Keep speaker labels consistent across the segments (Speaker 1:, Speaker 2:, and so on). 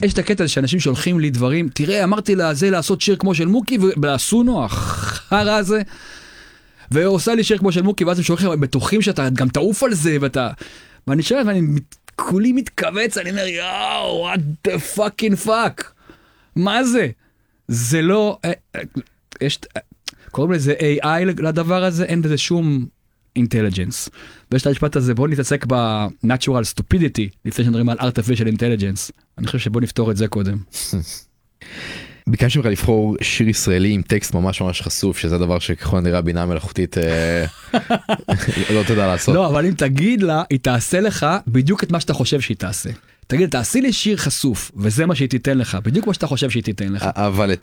Speaker 1: יש את הקטע שאנשים שולחים לי דברים, תראה, אמרתי לזה לעשות שיר כמו של מוקי, ולעשונו, החרא הזה, ועושה לי שיר כמו של מוקי, ואז הם שולחים, הם בטוחים שאתה גם תעוף על זה, ואני שואל, ואני כולי מתכווץ, אני אומר, יאו, what the fucking fuck, מה זה? זה לא, קוראים לזה AI לדבר הזה, אין בזה שום intelligence. ויש את המשפט הזה, בואו נתעסק ב-natural stupidity, לפני שנדברים על artificial intelligence. אני חושב שבואו נפתור את זה קודם.
Speaker 2: ביקשתי ממך לבחור שיר ישראלי עם טקסט ממש ממש חשוף, שזה הדבר שככל הנראה בינה מלאכותית לא תדע לעשות.
Speaker 1: לא, אבל אם תגיד לה, היא תעשה לך בדיוק את מה שאתה חושב שהיא תעשה. תגיד, תעשי לי שיר חשוף, וזה מה שהיא תיתן לך, בדיוק מה שאתה חושב שהיא תיתן לך.
Speaker 2: אבל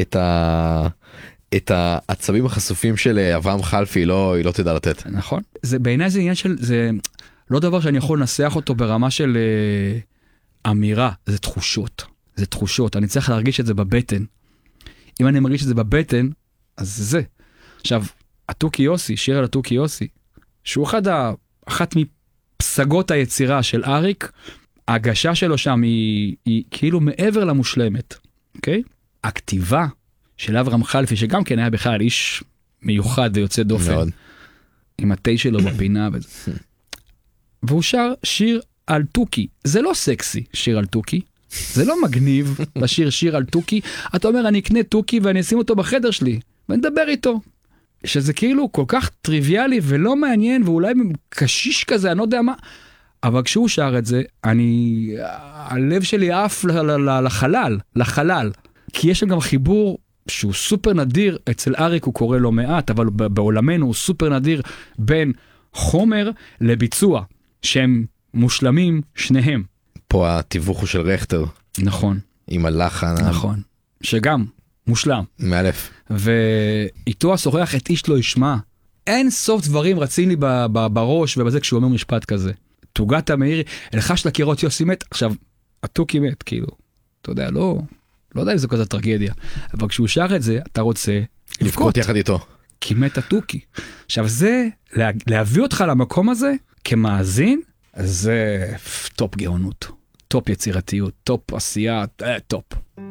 Speaker 2: את העצבים החשופים של אברהם חלפי היא לא תדע לתת.
Speaker 1: נכון. בעיניי זה עניין של, זה לא דבר שאני יכול לנסח אותו ברמה של אמירה, זה תחושות. זה תחושות, אני צריך להרגיש את זה בבטן. אם אני מרגיש את זה בבטן, אז זה. עכשיו, התוכי יוסי, שיר על התוכי יוסי, שהוא אחת מפסגות היצירה של אריק, ההגשה שלו שם היא כאילו מעבר למושלמת, אוקיי? הכתיבה של אברהם חלפי, שגם כן היה בכלל איש מיוחד ויוצא דופן, מאוד. עם התה שלו בפינה וזה. והוא שר שיר על תוכי. זה לא סקסי, שיר על תוכי. זה לא מגניב לשיר שיר על תוכי. אתה אומר, אני אקנה תוכי ואני אשים אותו בחדר שלי, ונדבר איתו. שזה כאילו כל כך טריוויאלי ולא מעניין, ואולי קשיש כזה, אני לא יודע מה. אבל כשהוא שר את זה, הלב שלי עף לחלל. כי יש גם חיבור שהוא סופר נדיר, אצל אריק הוא קורא לו מעט, אבל בעולמנו הוא סופר נדיר בין חומר לביצוע, שהם מושלמים שניהם.
Speaker 2: פה התיווך הוא של רכטר.
Speaker 1: נכון.
Speaker 2: עם הלחן.
Speaker 1: נכון. שגם מושלם.
Speaker 2: מאלף.
Speaker 1: ואיתו השוחח את איש לא ישמע. אין סוף דברים רצים לי בראש ובזה כשהוא אומר משפט כזה. תוגת המאירי, אלחש לקירות יוסי מת. עכשיו, התוכי מת, כאילו. אתה יודע, לא יודע אם זו כזה טרגדיה. אבל כשהוא שר את זה, אתה רוצה
Speaker 2: לבכות יחד איתו.
Speaker 1: כי מת התוכי. עכשיו זה, להביא אותך למקום הזה, כמאזין, זה טופ גאונות, טופ יצירתיות, טופ עשייה, טופ.